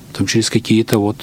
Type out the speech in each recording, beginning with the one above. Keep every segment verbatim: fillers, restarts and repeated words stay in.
там через какие-то вот...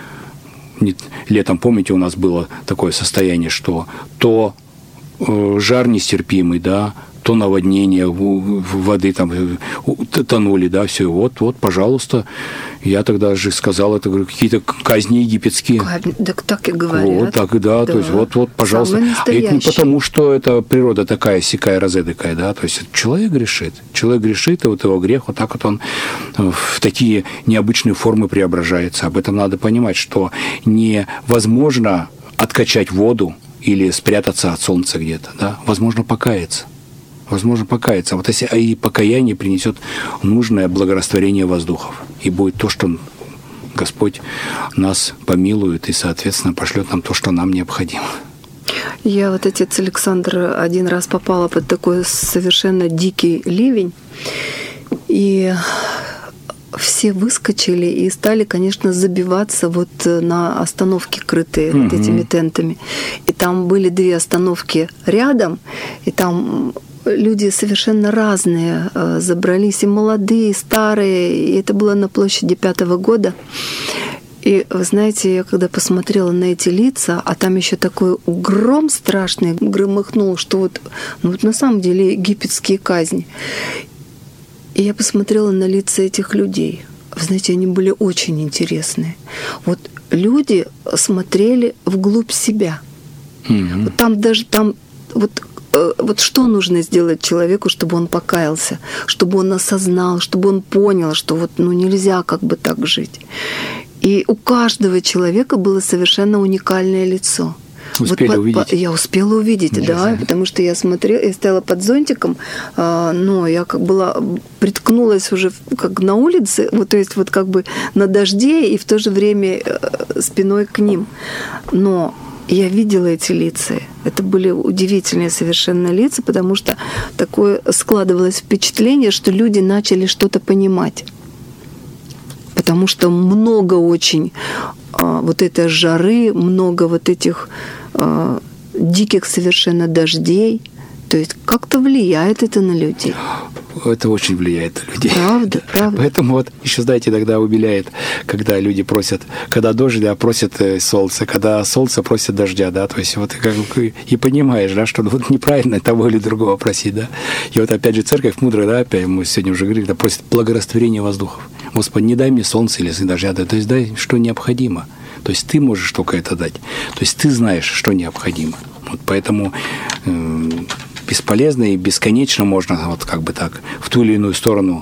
Летом, помните, у нас было такое состояние, что то э, жар нестерпимый, да, то наводнение, воды там тонули, да, все. Вот, вот, пожалуйста. Я тогда же сказал, это говорю, какие-то казни египетские. Так так и говорят. Вот так, да, да. То есть вот, вот, пожалуйста. Это не потому, что это природа такая, сякая, разэдакая, да, то есть человек грешит. Человек грешит, и вот его грех, вот так вот он в такие необычные формы преображается. Об этом надо понимать, что невозможно откачать воду или спрятаться от солнца где-то, да, возможно покаяться. Возможно, покаяться. Вот если и покаяние принесет нужное благорастворение воздухов. И будет то, что Господь нас помилует и, соответственно, пошлет нам то, что нам необходимо. Я вот, отец Александр, один раз попала под такой совершенно дикий ливень. И все выскочили и стали, конечно, забиваться вот на остановки, крытые угу. вот этими тентами. И там были две остановки рядом, и там... Люди совершенно разные забрались, и молодые, и старые. И это было на площади Пятого года. И вы знаете, я когда посмотрела на эти лица, а там еще такой гром страшный громыхнул, что вот, ну вот на самом деле египетские казни. И я посмотрела на лица этих людей. Вы знаете, они были очень интересные. Вот люди смотрели вглубь себя. Mm-hmm. Вот там даже там вот Вот что нужно сделать человеку, чтобы он покаялся, чтобы он осознал, чтобы он понял, что вот ну нельзя как бы так жить. И у каждого человека было совершенно уникальное лицо. Успели вот, увидеть? Я успела увидеть, Нельзя. да, потому что я смотрела, я стояла под зонтиком, но я как была приткнулась уже как на улице, вот, то есть вот как бы на дожде и в то же время спиной к ним. Но я видела эти лица. Это были удивительные совершенно лица, потому что такое складывалось впечатление, что люди начали что-то понимать. Потому что много очень а, вот этой жары, много вот этих а, диких совершенно дождей. То есть как-то влияет это на людей. Это очень влияет на людей. Правда, правда. Поэтому вот еще, знаете, иногда убеляет, когда люди просят, когда дождь, да, просят солнце, когда солнце просят дождя, да, то есть вот как, и понимаешь, да, что вот неправильно того или другого просить, да. И вот опять же церковь мудрая, да, опять мы сегодня уже говорили, да, просит благорастворения воздухов. Господи, не дай мне солнца или дождя, да, то есть дай, что необходимо. То есть ты можешь только это дать. То есть ты знаешь, что необходимо. Вот поэтому э, бесполезно и бесконечно можно вот как бы так в ту или иную сторону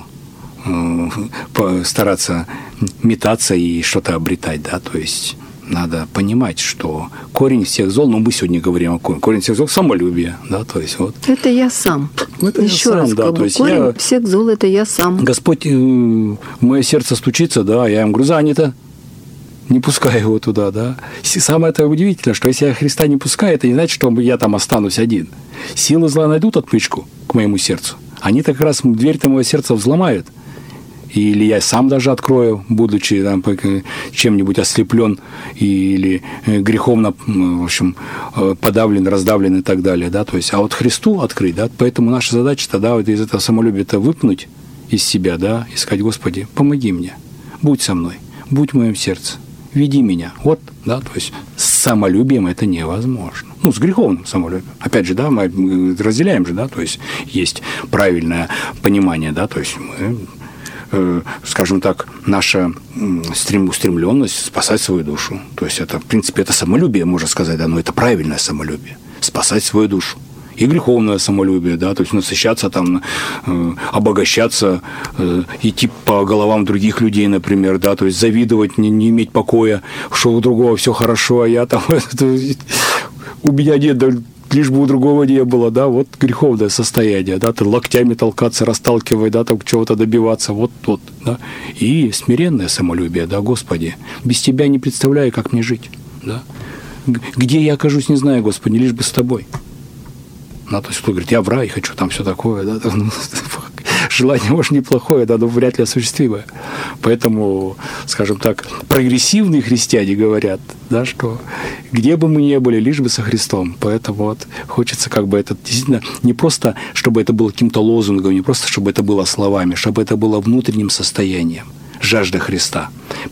э, стараться метаться и что-то обретать, да, то есть надо понимать, что корень всех зол, ну мы сегодня говорим о корень, корень всех зол – самолюбие, да, то есть вот. Это я сам. Это Еще я раз, сам, да, то есть корень я, всех зол – это я сам. Господь, э, мое сердце стучится, да, я ему говорю, занято. Не пускай его туда, да. Самое это удивительное, что если я Христа не пускаю, это не значит, что я там останусь один. Силы зла найдут отмычку к моему сердцу. Они как раз дверь-то моего сердца взломают. Или я сам даже открою, будучи там, чем-нибудь ослеплен или греховно, в общем, подавлен, раздавлен и так далее. Да? То есть, а вот Христу открыть, да? Поэтому наша задача тогда вот из этого самолюбия-то выпнуть из себя, да, и сказать, Господи, помоги мне, будь со мной, будь в моем сердце. Веди меня. Вот, да, то есть с самолюбием это невозможно. Ну, с греховным самолюбием. Опять же, да, мы разделяем же, да, то есть есть правильное понимание, да, то есть мы, э, скажем так, наша стрем, устремленность спасать свою душу. То есть это, в принципе, это самолюбие, можно сказать, да, но это правильное самолюбие. Спасать свою душу. И греховное самолюбие, да, то есть насыщаться там, э, обогащаться, э, идти по головам других людей, например, да, то есть завидовать, не, не иметь покоя, что у другого все хорошо, а я там, у меня нет, да, лишь бы у другого не было, да, вот греховное состояние, да, ты локтями толкаться, расталкивать, да, там чего-то добиваться, вот, вот, да, и смиренное самолюбие, да, Господи, без Тебя не представляю, как мне жить, да, где я окажусь, не знаю, Господи, лишь бы с Тобой. Ну, то есть кто говорит, я в рай хочу, там все такое, да, ну, желание, может, неплохое, да, но вряд ли осуществимое. Поэтому, скажем так, прогрессивные христиане говорят, да, что где бы мы ни были, лишь бы со Христом. Поэтому вот хочется как бы это действительно не просто, чтобы это было каким-то лозунгом, не просто, чтобы это было словами, чтобы это было внутренним состоянием. Жажда Христа.